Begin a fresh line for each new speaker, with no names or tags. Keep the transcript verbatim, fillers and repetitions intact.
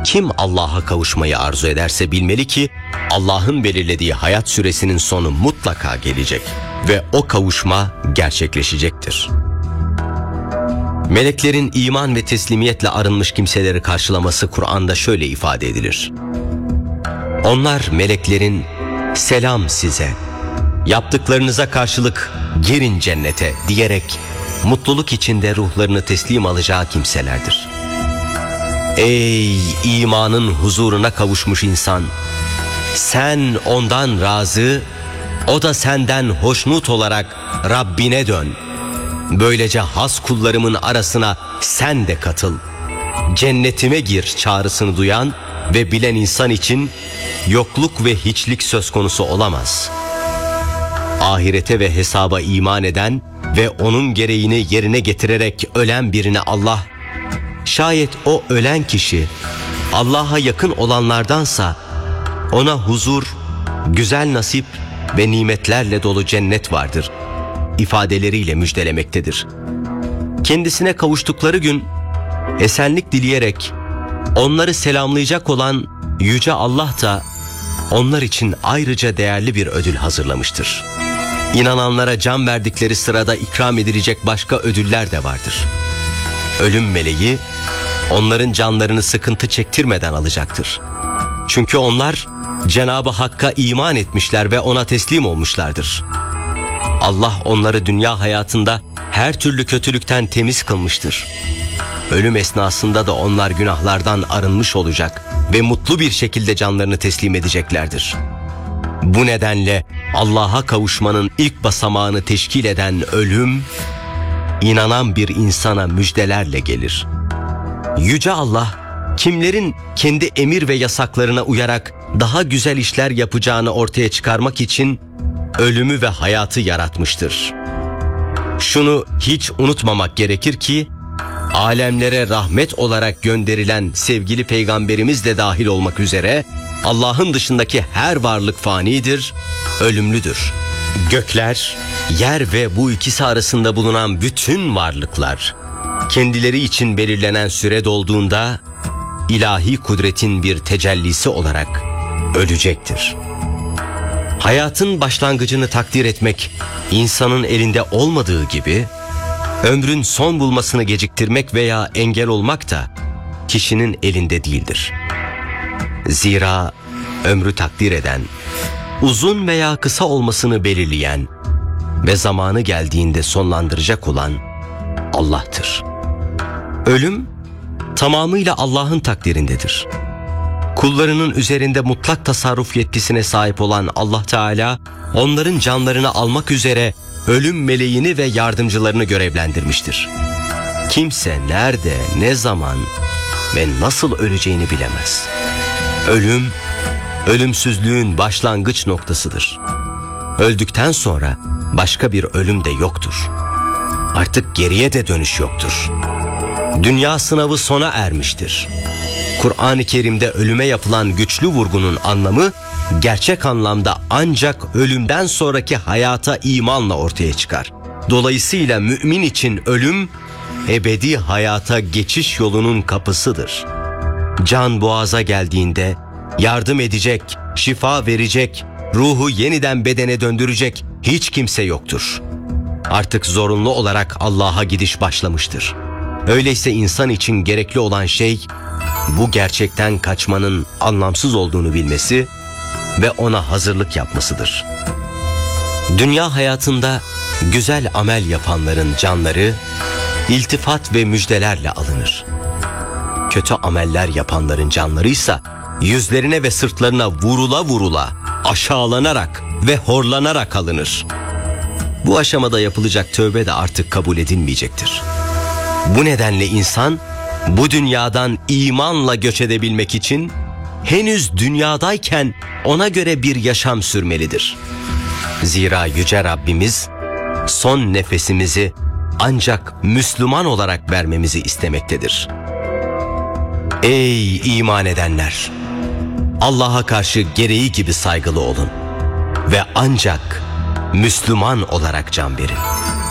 Kim Allah'a kavuşmayı arzu ederse bilmeli ki Allah'ın belirlediği hayat süresinin sonu mutlaka gelecek ve o kavuşma gerçekleşecektir. Meleklerin iman ve teslimiyetle arınmış kimseleri karşılaması Kur'an'da şöyle ifade edilir. Onlar meleklerin "Selam size, yaptıklarınıza karşılık girin cennete" diyerek mutluluk içinde ruhlarını teslim alacağı kimselerdir. Ey imanın huzuruna kavuşmuş insan! Sen ondan razı, o da senden hoşnut olarak Rabbine dön. Böylece has kullarımın arasına sen de katıl. Cennetime gir çağrısını duyan ve bilen insan için yokluk ve hiçlik söz konusu olamaz. Ahirete ve hesaba iman eden ve onun gereğini yerine getirerek ölen birine Allah, şayet o ölen kişi Allah'a yakın olanlardansa ona huzur, güzel nasip ve nimetlerle dolu cennet vardır ifadeleriyle müjdelemektedir. Kendisine kavuştukları gün esenlik dileyerek onları selamlayacak olan Yüce Allah da onlar için ayrıca değerli bir ödül hazırlamıştır. İnananlara can verdikleri sırada ikram edilecek başka ödüller de vardır. Ölüm meleği onların canlarını sıkıntı çektirmeden alacaktır. Çünkü onlar Cenab-ı Hakk'a iman etmişler ve ona teslim olmuşlardır. Allah onları dünya hayatında her türlü kötülükten temiz kılmıştır. Ölüm esnasında da onlar günahlardan arınmış olacak ve mutlu bir şekilde canlarını teslim edeceklerdir. Bu nedenle Allah'a kavuşmanın ilk basamağını teşkil eden ölüm, inanan bir insana müjdelerle gelir. Yüce Allah, kimlerin kendi emir ve yasaklarına uyarak daha güzel işler yapacağını ortaya çıkarmak için ölümü ve hayatı yaratmıştır. Şunu hiç unutmamak gerekir ki, alemlere rahmet olarak gönderilen sevgili peygamberimiz de dahil olmak üzere Allah'ın dışındaki her varlık fanidir, ölümlüdür. Gökler, yer ve bu ikisi arasında bulunan bütün varlıklar kendileri için belirlenen süre dolduğunda ilahi kudretin bir tecellisi olarak ölecektir. Hayatın başlangıcını takdir etmek insanın elinde olmadığı gibi, ömrün son bulmasını geciktirmek veya engel olmak da kişinin elinde değildir. Zira ömrü takdir eden, uzun veya kısa olmasını belirleyen ve zamanı geldiğinde sonlandıracak olan Allah'tır. Ölüm tamamıyla Allah'ın takdirindedir. Kullarının üzerinde mutlak tasarruf yetkisine sahip olan Allah Teala, onların canlarını almak üzere ölüm meleğini ve yardımcılarını görevlendirmiştir. Kimse nerede, ne zaman ve nasıl öleceğini bilemez. Ölüm, ölümsüzlüğün başlangıç noktasıdır. Öldükten sonra başka bir ölüm de yoktur. Artık geriye de dönüş yoktur. Dünya sınavı sona ermiştir. Kur'an-ı Kerim'de ölüme yapılan güçlü vurgunun anlamı, gerçek anlamda ancak ölümden sonraki hayata imanla ortaya çıkar. Dolayısıyla mümin için ölüm, ebedi hayata geçiş yolunun kapısıdır. Can boğaza geldiğinde yardım edecek, şifa verecek, ruhu yeniden bedene döndürecek hiç kimse yoktur. Artık zorunlu olarak Allah'a gidiş başlamıştır. Öyleyse insan için gerekli olan şey, bu gerçekten kaçmanın anlamsız olduğunu bilmesi ve ona hazırlık yapmasıdır. Dünya hayatında güzel amel yapanların canları iltifat ve müjdelerle alınır. Kötü ameller yapanların canları ise yüzlerine ve sırtlarına vurula vurula, aşağılanarak ve horlanarak alınır. Bu aşamada yapılacak tövbe de artık kabul edilmeyecektir. Bu nedenle insan, bu dünyadan imanla göç edebilmek için henüz dünyadayken ona göre bir yaşam sürmelidir. Zira Yüce Rabbimiz son nefesimizi ancak Müslüman olarak vermemizi istemektedir. Ey iman edenler! Allah'a karşı gereği gibi saygılı olun ve ancak Müslüman olarak can verin.